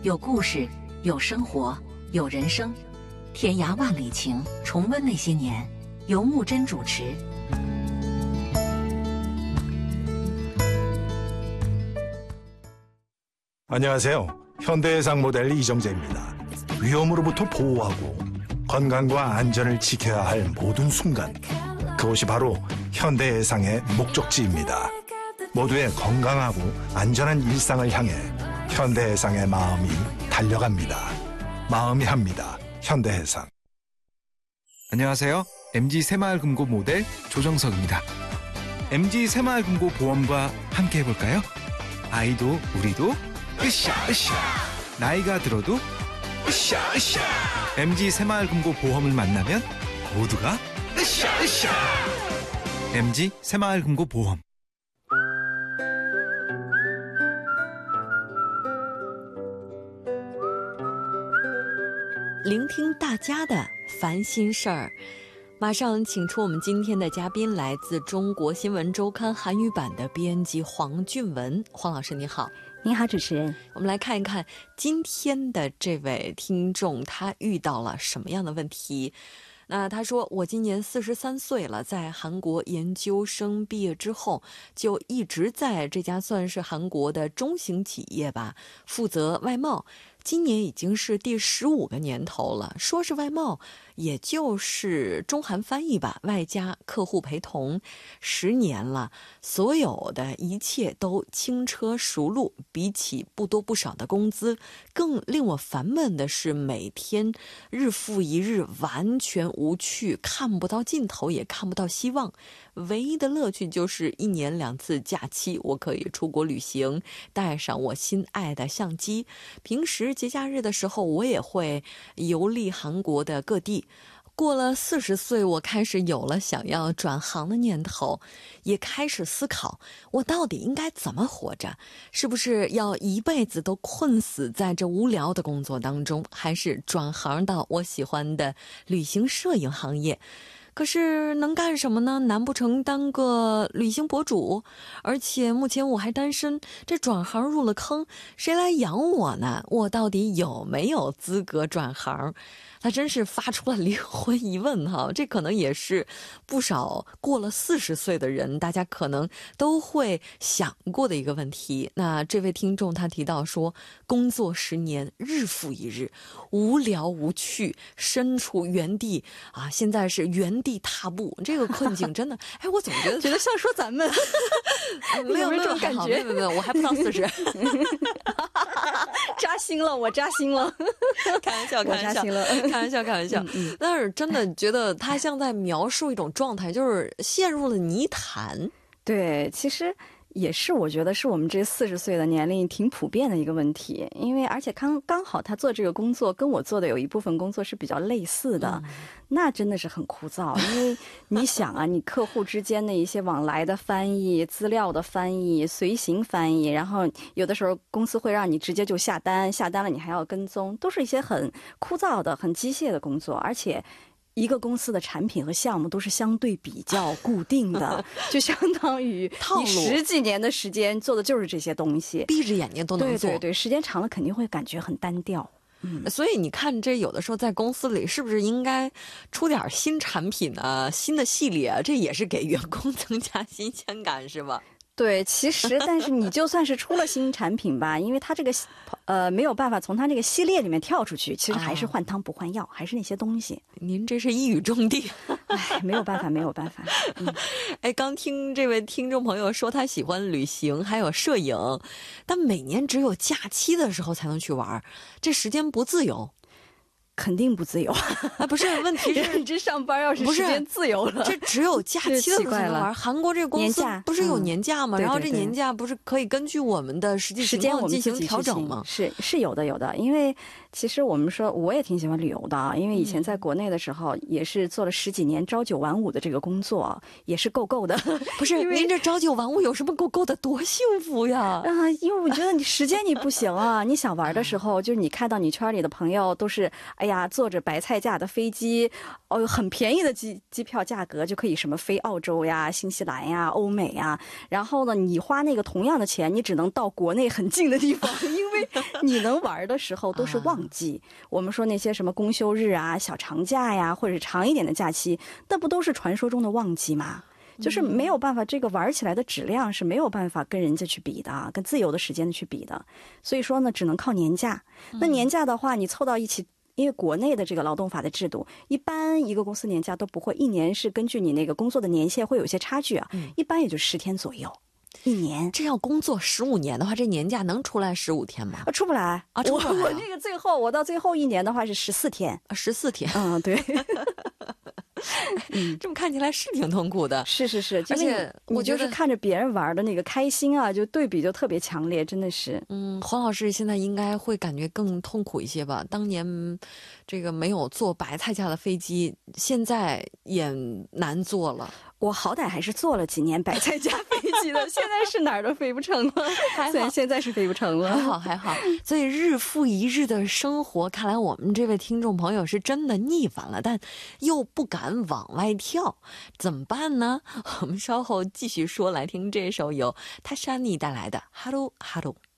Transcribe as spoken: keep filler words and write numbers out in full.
有故事，有生活，有人生。天涯万里情，重温那些年。由木真主持。 안녕하세요. 현대해상 모델 이정재입니다. 위험으로부터 보호하고 건강과 안전을 지켜야 할 모든 순간, 그것이 바로 현대해상의 목적지입니다. 모두의 건강하고 안전한 일상을 향해 현대해상의 마음이 달려갑니다. 마음이 합니다. 현대해상. 안녕하세요. 엠지 새마을금고 모델 조정석입니다. 엠지 새마을금고 보험과 함께 해볼까요? 아이도 우리도 으쌰 으쌰, 나이가 들어도 으쌰 으쌰. 엠지 새마을금고 보험을 만나면 모두가 으쌰 으쌰. 엠지 새마을금고 보험. 聆听大家的烦心事儿，马上请出我们今天的嘉宾，来自中国新闻周刊韩语版的编辑黄俊文。黄老师你好。 您好，主持人。 我们来看一看今天的这位听众他遇到了什么样的问题。那他说，我今年四十三岁了，在韩国研究生毕业之后就一直在这家算是韩国的中型企业吧，负责外贸。 今年已经是第十五个年头了，说是外贸，也就是中韩翻译吧，外加客户陪同，十年了，所有的一切都轻车熟路。比起不多不少的工资，更令我烦闷的是每天日复一日，完全无趣，看不到尽头，也看不到希望。唯一的乐趣就是一年两次假期，我可以出国旅行，带上我心爱的相机。平时 节假日的时候，我也会游历韩国的各地。过了四十岁，我开始有了想要转行的念头，也开始思考我到底应该怎么活着，是不是要一辈子都困死在这无聊的工作当中，还是转行到我喜欢的旅行摄影行业？ 可是能干什么呢？难不成当个旅行博主？而且目前我还单身，这转行入了坑，谁来养我呢？我到底有没有资格转行？他真是发出了灵魂疑问哈，这可能也是不少过了四十岁的人大家可能都会想过的一个问题。那这位听众他提到说，工作十年，日复一日，无聊无趣，身处原地啊，现在是原 地踏步，这个困境真的，哎，我总觉得觉得像说咱们没有那种感觉，没有没有，我还不到四十，扎心了，我扎心了，开玩笑，开玩笑，开玩笑，开玩笑。但是真的觉得他像在描述一种状态，就是陷入了泥潭。 对，其实 也是我觉得是我们这四十岁的年龄挺普遍的一个问题，因为而且刚刚好他做这个工作跟我做的有一部分工作是比较类似的，那真的是很枯燥。因为你想啊，你客户之间的一些往来的翻译、资料的翻译、随行翻译，然后有的时候公司会让你直接就下单，下单了你还要跟踪，都是一些很枯燥的、很机械的工作，而且 一个公司的产品和项目都是相对比较固定的，就相当于你十几年的时间做的就是这些东西，闭着眼睛都能做。对对对，时间长了肯定会感觉很单调。嗯， 所以你看这有的时候在公司里是不是应该出点新产品啊、新的系列啊，这也是给员工增加新鲜感是吧？ 对，其实但是你就算是出了新产品吧，因为它这个呃没有办法从它这个系列里面跳出去，其实还是换汤不换药，还是那些东西。您这是一语中的，哎，没有办法，没有办法。 哎，刚听这位听众朋友说他喜欢旅行还有摄影，但每年只有假期的时候才能去玩，这时间不自由。 肯定不自由啊！不是，问题是你这上班要是时间自由了，这只有假期的时候才能玩。韩国这个公司不是有年假吗？然后这年假不是可以根据我们的实际情况进行调整吗？是是有的有的，因为其实我们说我也挺喜欢旅游的啊，因为以前在国内的时候也是做了十几年朝九晚五的这个工作，也是够够的。不是，您这朝九晚五有什么够够的？多幸福呀！啊，因为我觉得你时间你不行啊，你想玩的时候，就是你看到你圈里的朋友都是。 哎呀，坐着白菜价的飞机，哦，很便宜的机机票价格就可以什么飞澳洲呀、新西兰呀、欧美呀。然后呢，你花那个同样的钱，你只能到国内很近的地方，因为你能玩的时候都是旺季。啊、我们说那些什么公休日啊、小长假呀，或者长一点的假期，那不都是传说中的旺季吗？就是没有办法，这个玩起来的质量是没有办法跟人家去比的，跟自由的时间去比的。所以说呢，只能靠年假。那年假的话，你凑到一起，因为国内的这个劳动法的制度，一般一个公司年假都不会，一年是根据你那个工作的年限会有一些差距啊，嗯、一般也就十天左右。一年这要工作十五年的话，这年假能出来十五天吗？ 啊，出不来啊！出不来啊。 我我那个最后，我到最后一年的话是十四天， 十四天。 嗯，对。 嗯，这么看起来是挺痛苦的。 是是是， 而且我就是看着别人玩的那个开心啊，就对比就特别强烈，真的是。 嗯，黄老师现在应该会感觉更痛苦一些吧？当年这个没有坐白菜价的飞机，现在也难坐了。 我好歹还是坐了几年白菜价飞机的，现在是哪儿都飞不成了。虽然现在是飞不成了， 还好还好。所以日复一日的生活，看来我们这位听众朋友是真的腻烦了，但又不敢往外跳，怎么办呢？我们稍后继续说，来听这首由塔莎尼带来的《Hello Hello》。